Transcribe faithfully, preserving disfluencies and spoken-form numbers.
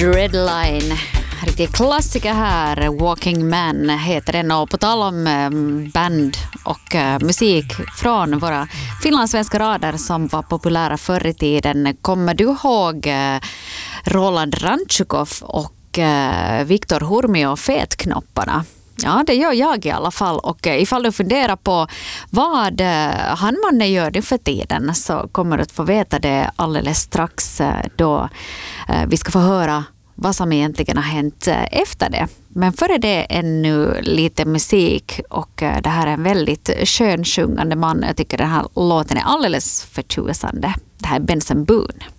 Redline, riktig klassiker här. Walking Man heter den, och på tal om band och musik från våra finlandssvenska rader som var populära förr i tiden. Kommer du ihåg Roland Rantjukov och Viktor Hurmi och Fetknopparna? Ja, det gör jag i alla fall, och ifall du funderar på vad han mannen gör nu för tiden så kommer du att få veta det alldeles strax, då vi ska få höra vad som egentligen har hänt efter det. Men före det ännu lite musik, och det här är en väldigt skön sjungande man. Jag tycker den här låten är alldeles förtjusande. Det här är Benson Boone.